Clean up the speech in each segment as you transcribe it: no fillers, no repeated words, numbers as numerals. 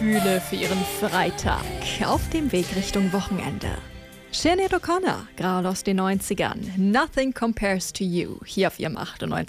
Gefühle für Ihren Freitag auf dem Weg Richtung Wochenende. Sinead O'Connor, gerade aus den 90ern. Nothing Compares to You. Hier auf Ihrem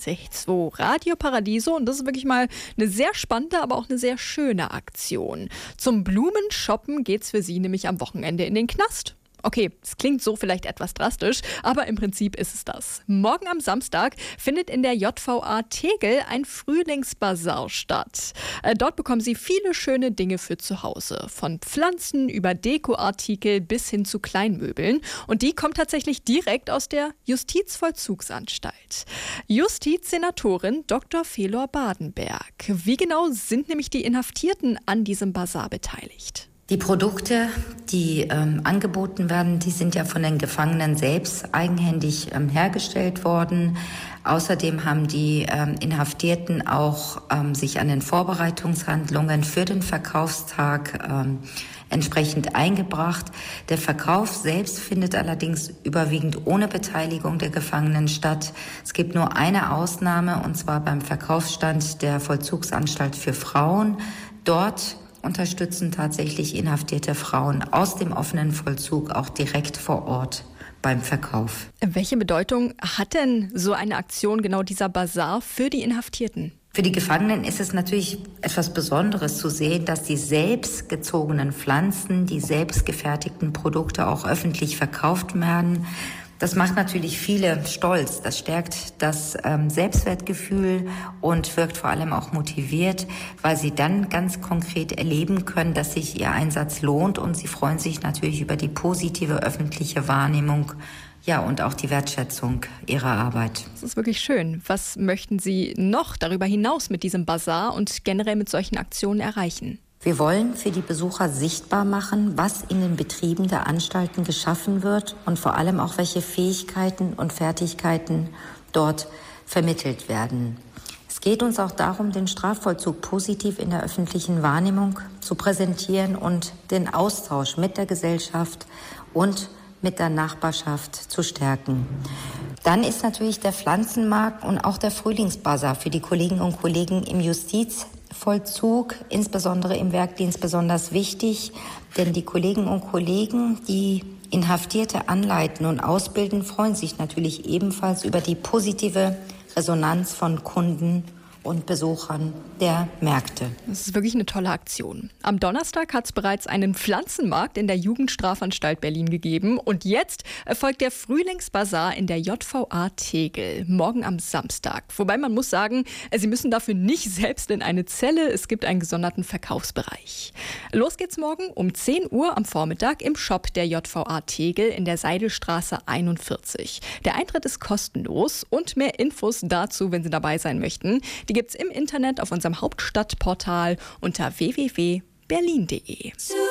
98.2 Radio Paradiso. Und das ist wirklich mal eine sehr spannende, aber auch eine sehr schöne Aktion. Zum Blumenshoppen geht's für Sie nämlich am Wochenende in den Knast. Okay, es klingt so vielleicht etwas drastisch, aber im Prinzip ist es das. Morgen am Samstag findet in der JVA Tegel ein Frühlingsbasar statt. Dort bekommen Sie viele schöne Dinge für zu Hause. Von Pflanzen über Dekoartikel bis hin zu Kleinmöbeln. Und die kommt tatsächlich direkt aus der Justizvollzugsanstalt. Justizsenatorin Dr. Felor Badenberg. Wie genau sind nämlich die Inhaftierten an diesem Basar beteiligt? Die Produkte, die angeboten werden, die sind ja von den Gefangenen selbst eigenhändig hergestellt worden. Außerdem haben die Inhaftierten auch sich an den Vorbereitungshandlungen für den Verkaufstag entsprechend eingebracht. Der Verkauf selbst findet allerdings überwiegend ohne Beteiligung der Gefangenen statt. Es gibt nur eine Ausnahme, und zwar beim Verkaufsstand der Vollzugsanstalt für Frauen. Dort unterstützen tatsächlich inhaftierte Frauen aus dem offenen Vollzug auch direkt vor Ort beim Verkauf. Welche Bedeutung hat denn so eine Aktion, genau dieser Basar, für die Inhaftierten? Für die Gefangenen ist es natürlich etwas Besonderes zu sehen, dass die selbst gezogenen Pflanzen, die selbst gefertigten Produkte auch öffentlich verkauft werden. Das macht natürlich viele stolz. Das stärkt das Selbstwertgefühl und wirkt vor allem auch motiviert, weil sie dann ganz konkret erleben können, dass sich ihr Einsatz lohnt, und sie freuen sich natürlich über die positive öffentliche Wahrnehmung, ja, und auch die Wertschätzung ihrer Arbeit. Das ist wirklich schön. Was möchten Sie noch darüber hinaus mit diesem Basar und generell mit solchen Aktionen erreichen? Wir wollen für die Besucher sichtbar machen, was in den Betrieben der Anstalten geschaffen wird und vor allem auch, welche Fähigkeiten und Fertigkeiten dort vermittelt werden. Es geht uns auch darum, den Strafvollzug positiv in der öffentlichen Wahrnehmung zu präsentieren und den Austausch mit der Gesellschaft und mit der Nachbarschaft zu stärken. Dann ist natürlich der Pflanzenmarkt und auch der Frühlingsbasar für die Kolleginnen und Kollegen im Justizvollzug, insbesondere im Werkdienst, besonders wichtig, denn die Kolleginnen und Kollegen, die Inhaftierte anleiten und ausbilden, freuen sich natürlich ebenfalls über die positive Resonanz von Kunden und Besuchern der Märkte. Das ist wirklich eine tolle Aktion. Am Donnerstag hat es bereits einen Pflanzenmarkt in der Jugendstrafanstalt Berlin gegeben. Und jetzt erfolgt der Frühlingsbasar in der JVA Tegel, morgen am Samstag. Wobei man muss sagen, Sie müssen dafür nicht selbst in eine Zelle. Es gibt einen gesonderten Verkaufsbereich. Los geht's morgen um 10 Uhr am Vormittag im Shop der JVA Tegel in der Seidelstraße 41. Der Eintritt ist kostenlos, und mehr Infos dazu, wenn Sie dabei sein möchten, die gibt's im Internet auf unserem Hauptstadtportal unter www.berlin.de.